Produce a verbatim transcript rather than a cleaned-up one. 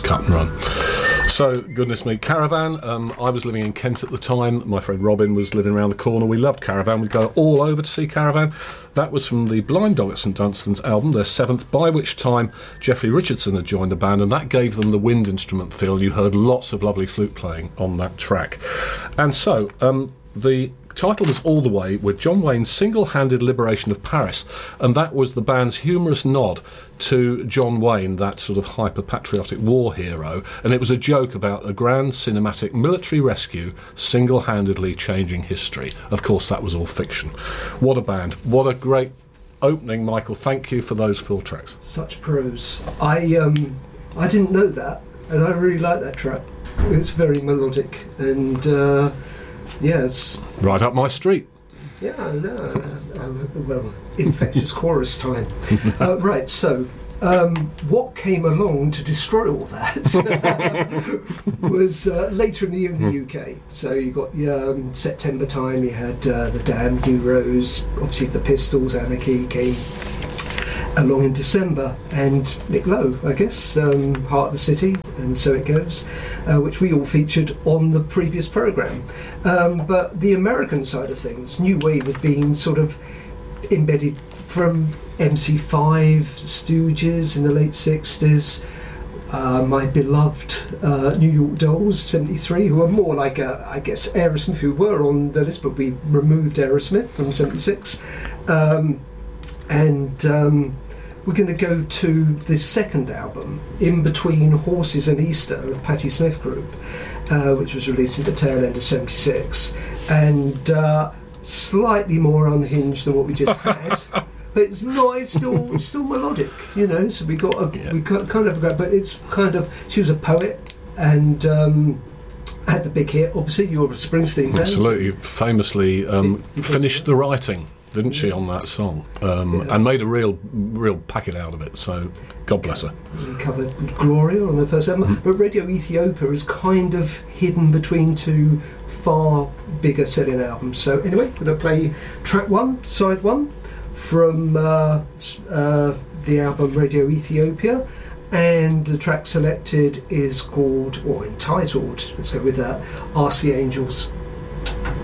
cut and run. So, goodness me, Caravan, um, I was living in Kent at the time, my friend Robin was living around the corner, we loved Caravan, we'd go all over to see Caravan. That was from the Blind Dog at St Dunstan's album, their seventh, by which time Jeffrey Richardson had joined the band, and that gave them the wind instrument feel. You heard lots of lovely flute playing on that track. And so, um, the title was All the Way, with John Wayne's single-handed liberation of Paris, and that was the band's humorous nod to John Wayne, that sort of hyper-patriotic war hero, and it was a joke about a grand cinematic military rescue single-handedly changing history. Of course, that was all fiction. What a band. What a great opening, Michael. Thank you for those full tracks. Such prose. I, um, I didn't know that, and I really like that track. It's very melodic, and... Uh, Yes. Right up my street. Yeah, I know. Uh, uh, well, infectious chorus time. Uh, right, so um, what came along to destroy all that was uh, later in the year in the U K. So you got um, September time, you had uh, the Damned, New Rose, obviously the Pistols, Anarchy came along in December, and Nick Lowe, I guess, um, Heart of the City, and So It Goes, uh, which we all featured on the previous programme. Um, but the American side of things, New Wave had been sort of embedded from M C five, Stooges in the late sixties, uh, my beloved uh, New York Dolls, seventy-three, who are more like, a, I guess, Aerosmith, who were on the list, but we removed Aerosmith from seventy-six. Um, And um, we're going to go to the second album, In Between Horses and Easter, of Patti Smith Group, uh, which was released at the tail end of seventy-six, and uh, slightly more unhinged than what we just had. But it's not. It's still it's still melodic, you know. So we got a, yeah. we got kind of got, but it's kind of. She was a poet and. Um, had the big hit. Obviously, you're a Springsteen fan. Absolutely, famously um, it, it finished the writing, didn't she, on that song, um, yeah. and made a real, real packet out of it. So, God bless her. We covered Gloria on the first album, mm-hmm. but Radio Ethiopia is kind of hidden between two far bigger selling albums. So, anyway, we're going to play track one, side one, from uh, uh, the album Radio Ethiopia. And the track selected is called, or entitled, let's go with that, Ask the Angels.